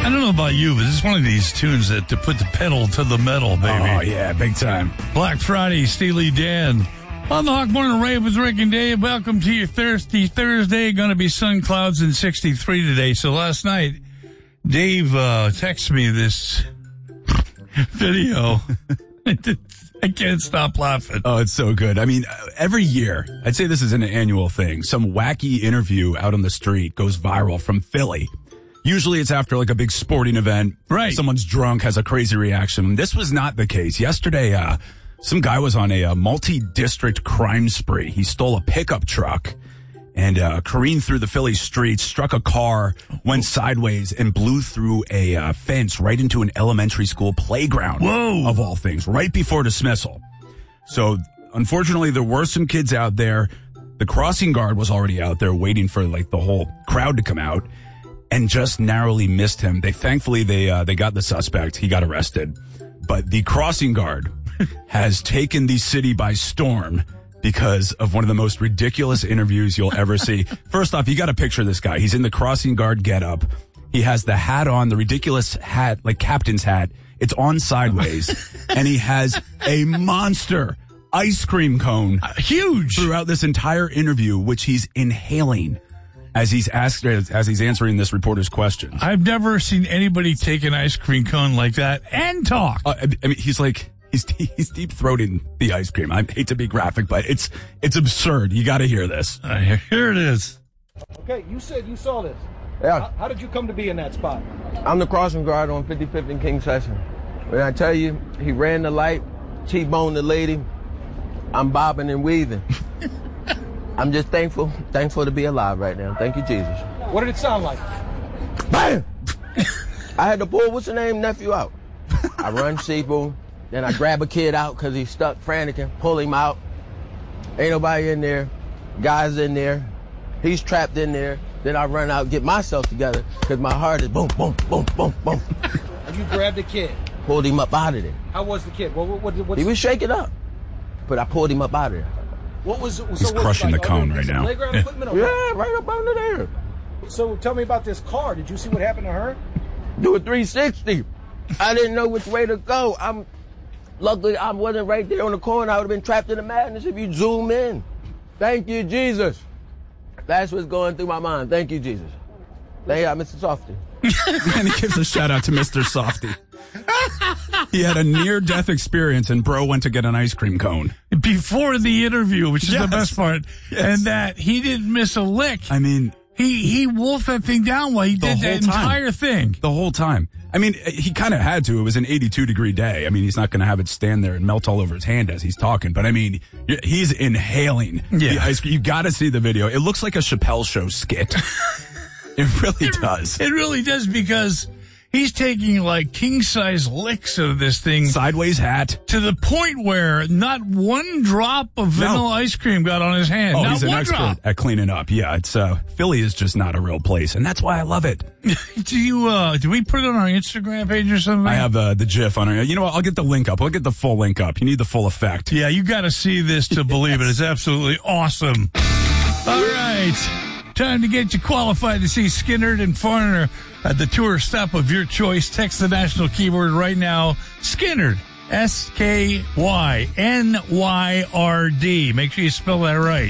I don't know about you, but it's one of these tunes that to put the pedal to the metal, baby. Oh, yeah, big time. Black Friday, Steely Dan. On the Hawk Morning Rave with Rick and Dave. Welcome to your thirsty Thursday. Going to be sun, clouds, and 63 today. So last night, Dave texted me this video. I can't stop laughing. Oh, it's so good. I mean, every year, I'd say this is an annual thing. Some wacky interview out on the street goes viral from Philly. Usually it's after like a big sporting event. Right. Someone's drunk, has a crazy reaction. This was not the case. Yesterday, some guy was on a multi-district crime spree. He stole a pickup truck and careened through the Philly streets, struck a car, went sideways, and blew through a fence right into an elementary school playground. Whoa. Of all things, right before dismissal. So, unfortunately, there were some kids out there. The crossing guard was already out there waiting for like the whole crowd to come out and just narrowly missed him. Thankfully they got the suspect. He got arrested. But the crossing guard has taken the city by storm because of one of the most ridiculous interviews you'll ever see. First off, you got to picture this guy. He's in the crossing guard getup. He has the hat on, the ridiculous hat, like captain's hat. It's on sideways. And he has a monster ice cream cone. Huge. Throughout this entire interview, which he's inhaling as he's answering this reporter's question. I've never seen anybody take an ice cream cone like that and talk. I mean, he's deep throating the ice cream. I hate to be graphic, but it's absurd. You got to hear this. Here it is. Okay, you said you saw this. Yeah. How did you come to be in that spot? I'm the crossing guard on 55th and King Session. When I tell you, he ran the light, T-boned the lady, I'm bobbing and weaving. I'm just thankful to be alive right now. Thank you, Jesus. What did it sound like? Bam! I had to pull, what's the name, nephew out. I run Sheeple, then I grab a kid out because he's stuck frantic and pull him out. Ain't nobody in there. Guy's in there. He's trapped in there. Then I run out, get myself together because my heart is boom, boom, boom, boom, boom. And you grabbed the kid. Pulled him up out of there. How was the kid? What He was shaking up, but I pulled him up out of there. What was it? He's crushing the cone right now. Playground equipment or Yeah, right up under there. So tell me about this car. Did you see what happened to her? Do a 360. I didn't know which way to go. Luckily, I wasn't right there on the corner. I would have been trapped in the madness if you zoom in. Thank you, Jesus. That's what's going through my mind. Thank you, Jesus. Thank you, Mr. Softy. And he gives a shout out to Mr. Softy. He had a near-death experience, and bro went to get an ice cream cone. Before the interview, which is Yes. the best part. Yes. And that he didn't miss a lick. I mean, He wolfed that thing down while he did whole that time. entire thing. the whole time. I mean, he kind of had to. It was an 82-degree day. I mean, he's not going to have it stand there and melt all over his hand as he's talking. But, I mean, he's inhaling the ice cream. You got to see the video. It looks like a Chappelle Show skit. It really does. It really does, because he's taking like king-size licks of this thing Sideways hat. to the point where not one drop of vanilla ice cream got on his hand. Oh, not he's an one expert drop. at cleaning up. Yeah, it's Philly is just not a real place, and that's why I love it. Do we put it on our Instagram page or something? I have the GIF on it. You know what? I'll get the link up. I'll get the full link up. You need the full effect. Yeah, you got to see this to believe it. It's absolutely awesome. All right. Time to get you qualified to see Skynyrd and Foreigner at the tour stop of your choice. Text the national keyword right now. Skynyrd. SKYNYRD. Make sure you spell that right.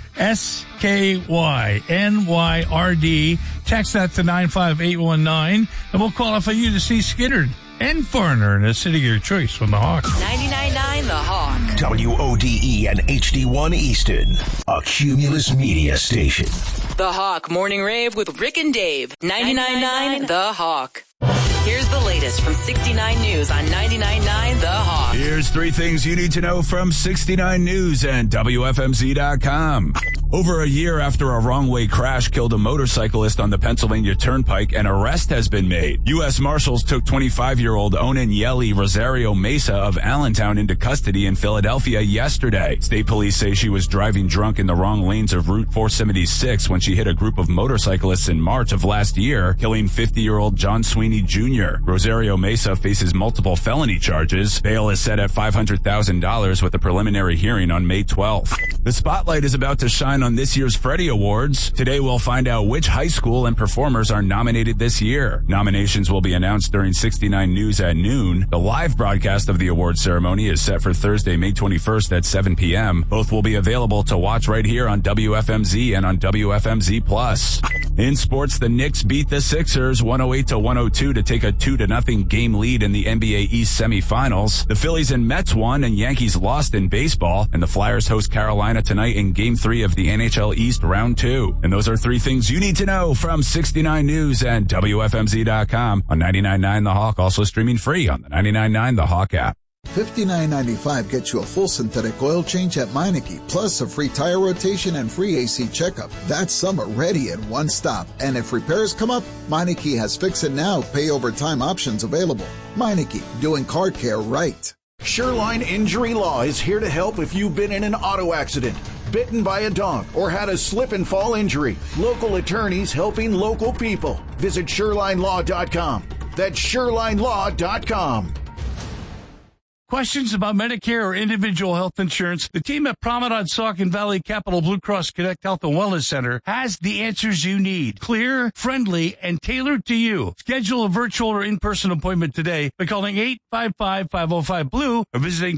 SKYNYRD. Text that to 95819, and we'll qualify you to see Skynyrd and Foreigner in the city of your choice from the Hawk. 99.9 The Hawk. WODE and HD1 Easton, a Cumulus Media station. The Hawk Morning Rave with Rick and Dave. 99.9 The Hawk. Here's the latest from 69 News on 99.9 The Hawk. Here's 3 things you need to know from 69 News and WFMZ.com. Over a year after a wrong-way crash killed a motorcyclist on the Pennsylvania Turnpike, an arrest has been made. U.S. Marshals took 25-year-old Onan Yeli Rosario Mesa of Allentown into custody in Philadelphia yesterday. State police say she was driving drunk in the wrong lanes of Route 476 when she hit a group of motorcyclists in March of last year, killing 50-year-old John Sweeney Jr. Rosario Mesa faces multiple felony charges. Bail is set at $500,000 with a preliminary hearing on May 12th. The spotlight is about to shine shine on this year's Freddie Awards. Today we'll find out which high school and performers are nominated this year. Nominations will be announced during 69 News at noon. The live broadcast of the awards ceremony is set for Thursday, May 21st at 7 p.m. Both will be available to watch right here on WFMZ and on WFMZ Plus. In sports, the Knicks beat the Sixers 108-102 to take a 2-0 game lead in the NBA East semifinals. The Phillies and Mets won and Yankees lost in baseball, and the Flyers host Carolina tonight in Game 3 of the NHL East Round 2. And those are three things you need to know from 69 News and WFMZ.com on 99.9 The Hawk, also streaming free on the 99.9 The Hawk app. $59.95 gets you a full synthetic oil change at Meineke, plus a free tire rotation and free AC checkup. That's summer ready in one stop. And if repairs come up, Meineke has Fix It Now, pay over time options available. Meineke, doing car care right. Shoreline Injury Law is here to help if you've been in an auto accident, bitten by a dog, or had a slip and fall injury. Local attorneys helping local people. Visit ShorelineLaw.com. That's ShorelineLaw.com. Questions about Medicare or individual health insurance? The team at Promenade Saucon Valley Capital Blue Cross Connect Health and Wellness Center has the answers you need. Clear, friendly, and tailored to you. Schedule a virtual or in-person appointment today by calling 855-505-BLUE or visiting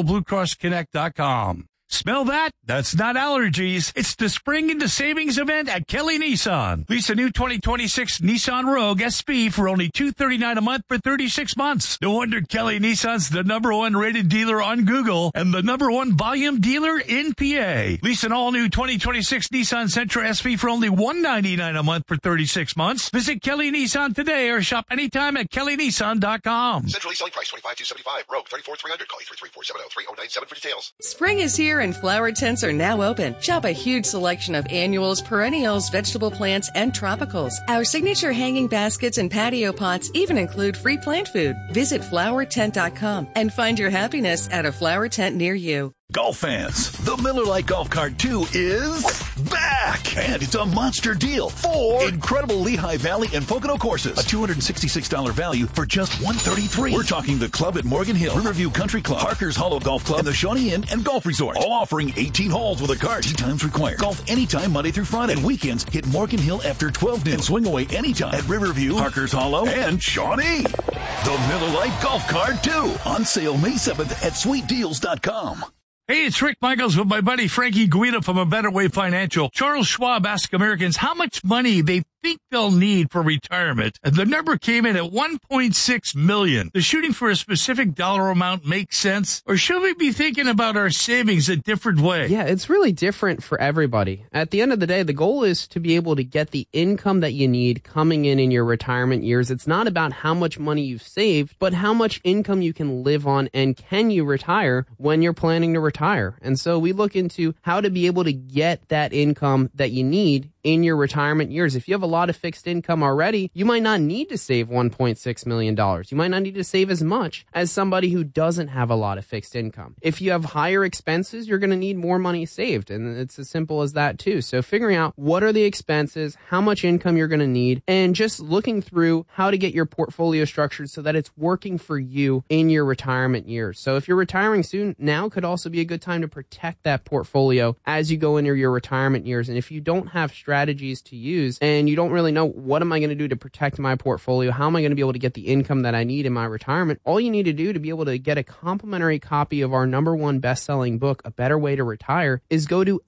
CapitalBlueCrossConnect.com. Smell that? That's not allergies. It's the Spring into Savings event at Kelly Nissan. Lease a new 2026 Nissan Rogue SP for only $239 a month for 36 months. No wonder Kelly Nissan's the #1 rated dealer on Google and the #1 volume dealer in PA. Lease an all-new 2026 Nissan Sentra SV for only $199 a month for 36 months. Visit Kelly Nissan today or shop anytime at kellynissan.com. Centrally selling price $25,275. Rogue $34,300. Call 833-470-3097 for details. Spring is here and flower tents are now open. Shop a huge selection of annuals, perennials, vegetable plants, and tropicals. Our signature hanging baskets and patio pots even include free plant food. Visit flowertent.com and find your happiness at a flower tent near you. Golf fans, the Miller Lite Golf Cart 2 is back! And it's a monster deal. 4 incredible Lehigh Valley and Pocono courses. A $266 value for just $133. We're talking the Club at Morgan Hill, Riverview Country Club, Parker's Hollow Golf Club, and the Shawnee Inn and Golf Resort. All offering 18 holes with a cart. 2 times required. Golf anytime Monday through Friday. And weekends, hit Morgan Hill after 12 noon. And swing away anytime at Riverview, Parker's Hollow, and Shawnee. The Miller Lite Golf Cart 2. On sale May 7th at sweetdeals.com. Hey, it's Rick Michaels with my buddy Frankie Guida from A Better Way Financial. Charles Schwab asked Americans how much money they think they'll need for retirement, and the number came in at $1.6 million. Does shooting for a specific dollar amount make sense, or should we be thinking about our savings a different way? Yeah, it's really different for everybody. At the end of the day, the goal is to be able to get the income that you need coming in your retirement years. It's not about how much money you've saved, but how much income you can live on and can you retire when you're planning to retire. And so we look into how to be able to get that income that you need in your retirement years. If you have a lot of fixed income already, you might not need to save $1.6 million. You might not need to save as much as somebody who doesn't have a lot of fixed income. If you have higher expenses, you're going to need more money saved. And it's as simple as that too. So figuring out what are the expenses, how much income you're going to need, and just looking through how to get your portfolio structured so that it's working for you in your retirement years. So if you're retiring soon, now could also be a good time to protect that portfolio as you go into your retirement years. And if you don't have strategies to use and you don't really know what am I going to do to protect my portfolio, how am I going to be able to get the income that I need in my retirement, all you need to do to be able to get a complimentary copy of our #1 best-selling book, A Better Way to Retire, is go to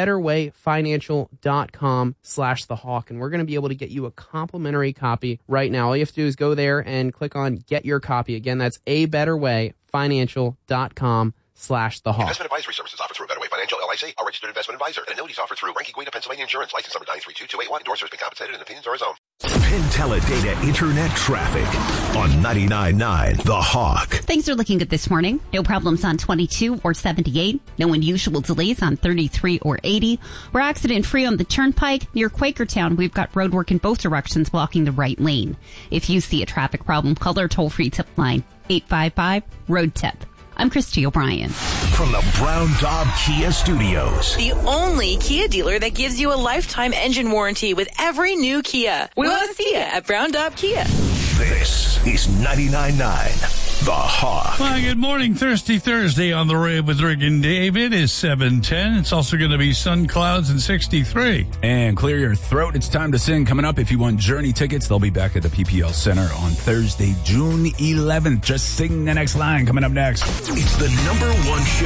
abetterwayfinancial.com/thehawk, and we're going to be able to get you a complimentary copy right now. All you have to do is go there and click on Get Your Copy. Again, that's abetterwayfinancial.com/thehawk. Investment advisory services offered through A Better Way Financial, LIC, a registered investment advisor. And annuities offered through Ranky Guida, Pennsylvania Insurance, license number 932281. Endorsers been compensated and opinions are his own. Penteledata Internet traffic on 99.9 The Hawk. Things are looking good this morning. No problems on 22 or 78. No unusual delays on 33 or 80. We're accident-free on the Turnpike. Near Quakertown, we've got road work in both directions blocking the right lane. If you see a traffic problem, call our toll-free tip line, 855-ROAD-TIP. I'm Christy O'Brien. From the Brown Daub Kia Studios. The only Kia dealer that gives you a lifetime engine warranty with every new Kia. We want to see you at Brown Daub Kia. This is 99.9 The Hawk. Well, good morning. Thirsty Thursday on the Rave with Rick and Dave. It is 7:10. It's also going to be sun, clouds, and 63. And clear your throat. It's time to sing. Coming up, if you want Journey tickets, they'll be back at the PPL Center on Thursday, June 11th. Just sing the next line. Coming up next. It's the #1 show